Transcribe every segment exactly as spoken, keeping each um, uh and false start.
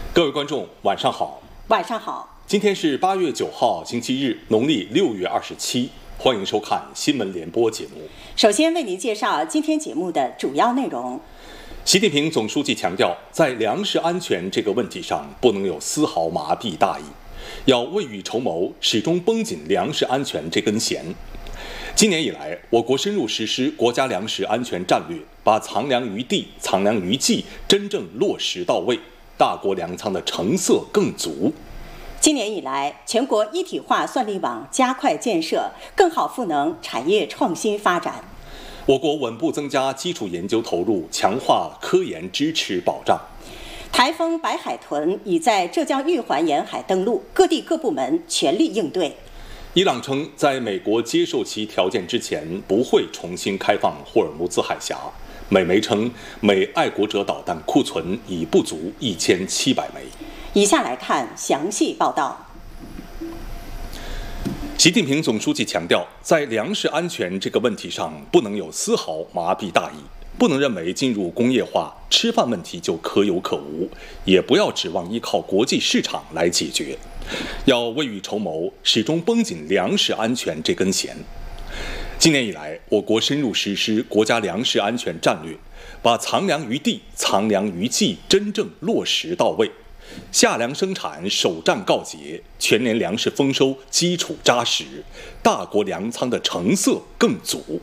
各位观众，晚上好。 晚上好。 今天是八月九号，星期日，农历六月二十七。欢迎收看新闻联播节目。 首先为您介绍今天节目的主要内容。 习近平总书记强调，在粮食安全这个问题上，不能有丝毫麻痹大意，要未雨绸缪，始终绷紧粮食安全这根弦。今年以来，我国深入实施国家粮食安全战略，把藏粮于地、藏粮于技真正落实到位，大国粮仓的成色更足。 今年以来，全国一体化算力网加快建设，更好赋能产业创新发展。 我国稳步增加基础研究投入，强化科研支持保障。 台风白海豚已在浙江玉环沿海登陆，各地各部门全力应对。 伊朗称，在美国接受其条件之前，不会重新开放霍尔木兹海峡。美媒称，美爱国者导弹库存已不足一千七百枚。 以下来看详细报道。 习近平总书记强调，在粮食安全这个问题上，不能有丝毫麻痹大意，不能认为进入工业化，吃饭问题就可有可无，也不要指望依靠国际市场来解决，要未雨绸缪，始终绷紧粮食安全这根弦。今年以来，我国深入实施国家粮食安全战略，把藏粮于地、藏粮于技真正落实到位。夏粮生产首战告捷，全年粮食丰收基础扎实，大国粮仓的成色更足。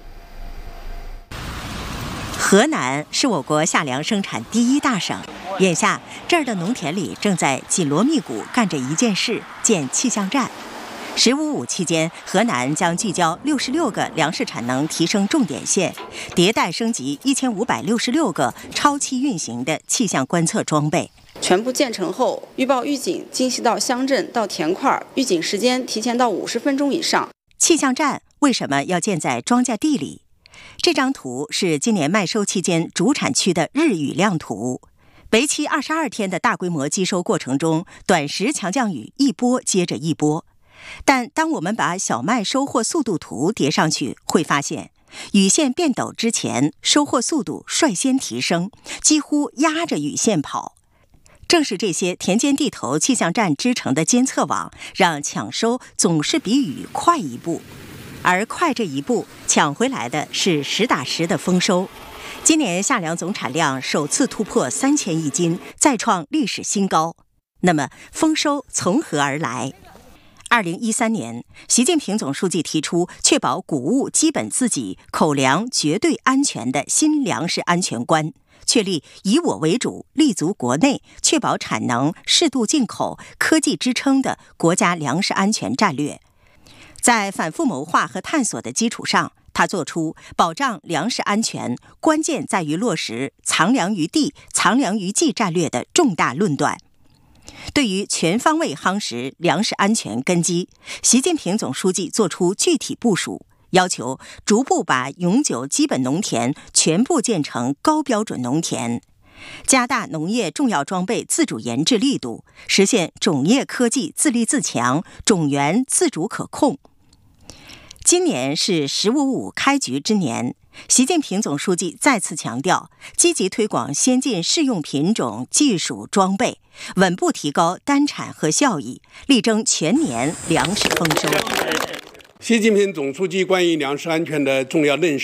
河南是我国夏粮生产第一大省，眼下这儿的农田里正在紧锣密鼓干着一件事，建气象站。十五五期间，河南将聚焦六十六个粮食产能提升重点县，迭代升级一千五百六十六个超期运行的气象观测装备。 全部建成后，预报预警精细到乡镇到田块，预警时间提前到五十分钟以上。 气象站为什么要建在庄稼地里？这张图是今年麦收期间主产区的日雨量图。为期二十二天的大规模积收过程中，短时强降雨一波接着一波。但当我们把小麦收获速度图叠上去，会发现雨线变陡之前，收获速度率先提升，几乎压着雨线跑。正是这些田间地头气象站织成的监测网，让抢收总是比雨快一步，而快这一步抢回来的是实打实的丰收。今年夏粮总产量首次突破三千亿斤，再创历史新高。那么丰收从何而来？二零一三年，习近平总书记提出确保谷物基本自给、口粮绝对安全的新粮食安全观，确立以我为主、立足国内、确保产能、适度进口、科技支撑的国家粮食安全战略。在反复谋划和探索的基础上，他作出保障粮食安全关键在于落实藏粮于地、藏粮于技战略的重大论断。对于全方位夯实粮食安全根基，习近平总书记作出具体部署，要求逐步把永久基本农田全部建成高标准农田，加大农业重要装备自主研制力度，实现种业科技自立自强、种源自主可控。今年是“十五五”开局之年，习近平总书记再次强调，积极推广先进适用品种、技术、装备，稳步提高单产和效益，力争全年粮食丰收。 习近平总书记关于粮食安全的重要认识